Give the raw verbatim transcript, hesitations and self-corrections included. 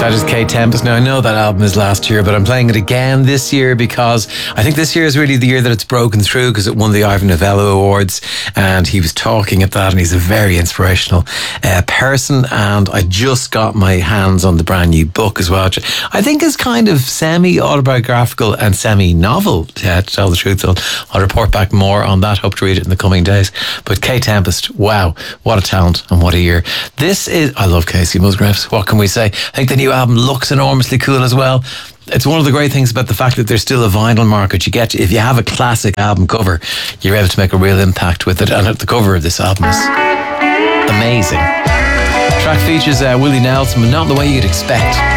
That is Kate Tempest. Now, I know that album is last year, but I'm playing it again this year because I think this year is really the year that it's broken through, because it won the Ivor Novello Awards, and he was talking at that, and he's a very inspirational uh, person. And I just got my hands on the brand new book as well, which I think is kind of semi-autobiographical and semi-novel, yeah, to tell the truth. I'll, I'll report back more on that. Hope to read it in the coming days. But Kate Tempest, wow, what a talent and what a year. This is, I love Casey Musgraves. What can we say? I think the new album looks enormously cool as well. It's one of the great things about the fact that there's still a vinyl market. You get, if you have a classic album cover, you're able to make a real impact with it. And the cover of this album is amazing. The track features uh, Willie Nelson, but not in the way you'd expect.